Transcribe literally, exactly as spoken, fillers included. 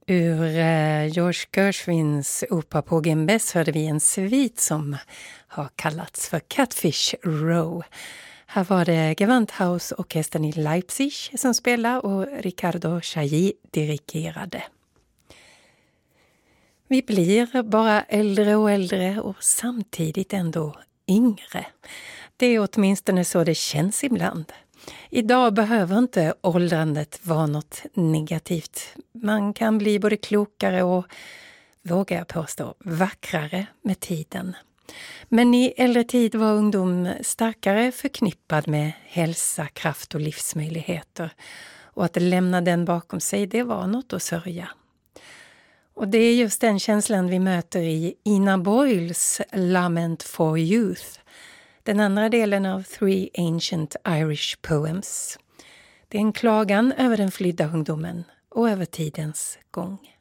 Ur eh, George Gershwins opera på Gembes hörde vi en svit som har kallats för Catfish Row. Här var det Gewandhaus-orkestern i Leipzig som spelade och Riccardo Chailly dirigerade. Vi blir bara äldre och äldre och samtidigt ändå yngre. Det är åtminstone så det känns ibland. Idag behöver inte åldrandet vara något negativt. Man kan bli både klokare och, vågar jag påstå, vackrare med tiden. Men i äldre tid var ungdom starkare förknippad med hälsa, kraft och livsmöjligheter. Och att lämna den bakom sig, det var något att sörja. Och det är just den känslan vi möter i Ina Boyles Lament for Youth. Den andra delen av Three Ancient Irish Poems. Det är en klagan över den flydda ungdomen och över tidens gång.